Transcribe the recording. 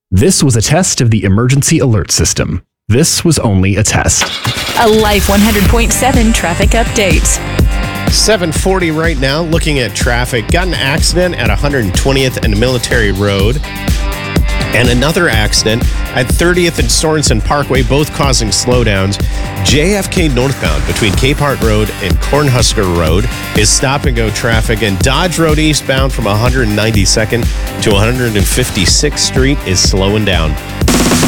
This was a test of the emergency alert system. This was only a test. A Life 100.7 traffic update. 7:40 right now, looking at traffic. Got an accident at 120th and Military Road. And another accident at 30th and Sorensen Parkway, both causing slowdowns. JFK northbound between Cape Hart Road and Cornhusker Road is stop-and-go traffic. And Dodge Road eastbound from 192nd to 156th Street is slowing down.